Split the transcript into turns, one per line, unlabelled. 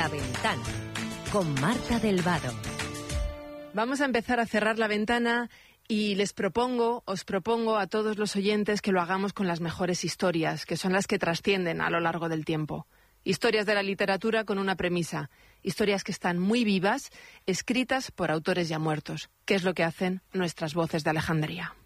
La Ventana, con Marta del Vado.
Vamos a empezar a cerrar la ventana y os propongo a todos los oyentes que lo hagamos con las mejores historias, que son las que trascienden a lo largo del tiempo. Historias de la literatura con una premisa, historias que están muy vivas, escritas por autores ya muertos, que es lo que hacen nuestras voces de Alejandría.